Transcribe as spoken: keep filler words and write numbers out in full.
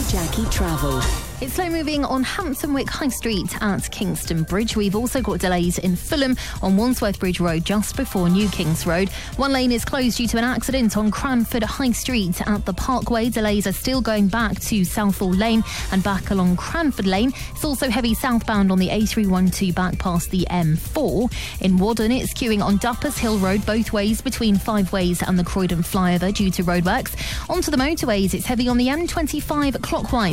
Jackie Travel. It's slow moving on Hampton Wick High Street at Kingston Bridge. We've also got delays in Fulham on Wandsworth Bridge Road just before New Kings Road. One lane is closed due to an accident on Cranford High Street at the Parkway. Delays are still going back to Southall Lane and back along Cranford Lane. It's also heavy southbound on the A three twelve back past the M four. In Wadden, it's queuing on Duppers Hill Road both ways between Five Ways and the Croydon flyover due to roadworks. Onto the motorways, it's heavy on the M twenty-five clockwise